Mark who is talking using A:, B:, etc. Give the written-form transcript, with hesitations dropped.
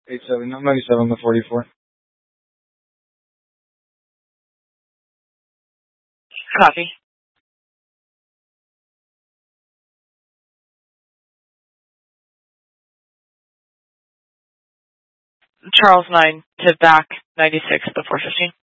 A: 87, I'm 97 to 44.
B: Copy. Charles 9 to back 96 to 415.